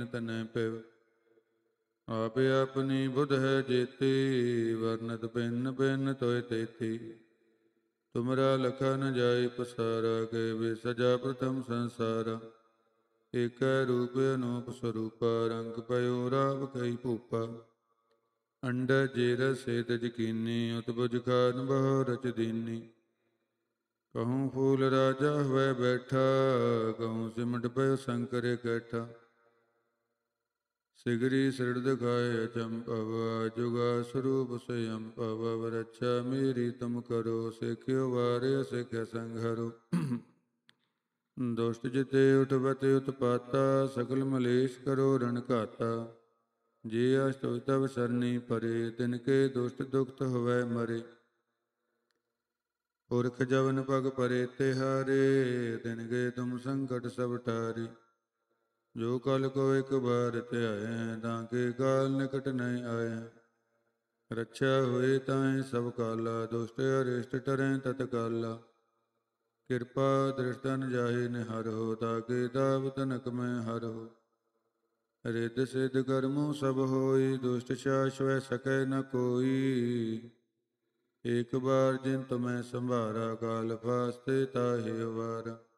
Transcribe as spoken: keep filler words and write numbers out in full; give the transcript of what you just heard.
ਤਨੈ ਪਿਵ। ਆਪੇ ਆਪਣੀ ਬੁਧ ਹੈ ਜੇਤੀ, ਵਰਨਤ ਭਿੰਨ ਭਿੰਨ ਤੋਇ ਤੇਤੀ। ਤੁਮਰਾ ਲਖਾ ਨ ਜਾਇ ਪਸਾਰਾ, ਕੇ ਵੇ ਸਜਾ ਪ੍ਰਥਮ ਸੰਸਾਰਾ। ਏਕੈ ਰੂਪ ਅਨੂਪ ਸਰੂਪਾ, ਰੰਗ ਪਇਓ ਰਾਵ ਕਈ ਭੂਪਾ। ਅੰਡਰ ਜੇਰ ਸੇਤ ਜਕੀਨੀ, ਉਤਬੁਜ ਖਾਨ ਬਹੁ ਰਚ ਦੀਨੀ। ਕਹੂੰ ਫੂਲ ਰਾਜਾ ਹੋਇ ਬੈਠਾ, ਕਹੂੰ ਸਿਮਟ ਪਇਓ ਸ਼ੰਕਰ ਇਕੱਠਾ। ਸਿਗਰੀ ਸਿਰੜ ਦਿਖਾਏ ਅਚੰਭਵ, ਜੁਗਾ ਸਰੂਪ ਸਯੰਭਵ। ਅਵ ਰੱਛਾ ਮੇਰੀ ਤੁਮ ਕਰੋ, ਸਿੱਖਿਓ ਵਾਰਿ ਸਿੱਖਿਆ ਸੰਘਰੋ। ਦੁਸ਼ਟ ਜਿਤੇ ਉਠਵਤ ਉਤਪਾਤਾ, ਸਕਲ ਮਲੇਸ਼ ਕਰੋ ਰਨ ਘਾਤਾ। ਜੇ ਅਸ਼ਟੋਇ ਤਵ ਸਰਨੀ ਪਰੇ, ਤਿਨ ਕੇ ਦੁਸ਼ਟ ਦੁਖਤ ਹੋਵੈ ਮਰੇ। ਪੁਰਖ ਜਵਨ ਪਗ ਪਰੇ ਤਿਹਾਰੇ, ਤਿਨ ਕੇ ਤੁਮ ਸੰਕਟ ਸਭ ਟਾਰੇ। ਜੋ ਕਲ ਕੋ ਇਕ ਬਾਰ ਧਿਆਏ, ਤਾਂ ਕੇ ਕਾਲ ਨਿਕਟ ਨਹਿ ਆਏ। ਰੱਛਾ ਹੋਏ ਤਾਂਹਿ ਸਭ ਕਾਲਾ, ਦੁਸ਼ਟ ਅਰਿਸ਼ਟ ਟਰੈ ਤਤਕਾਲਾ। ਕਿਰਪਾ ਦ੍ਰਿਸ਼ਟ ਧਨ ਜਾਹਿ ਨਿਹਰਹੁ, ਤਾਕੇ ਦਾਵ ਤਨਕ ਮੈਂ ਹਰਹੁ। ਰਿੱਧ ਸਿੱਧ ਕਰਮੁ ਸਭ ਹੋਈ, ਦੁਸ਼ਟ ਛਾਛੁਐ ਸਕੈ ਨ ਕੋਈ। ਏਕ ਬਾਰ ਜਿਨ ਤੁਮੈ ਸੰਭਾਰਾ, ਕਾਲ ਫਾਸਤੇ ਤਾਹਿ ਅਵਾਰਾ।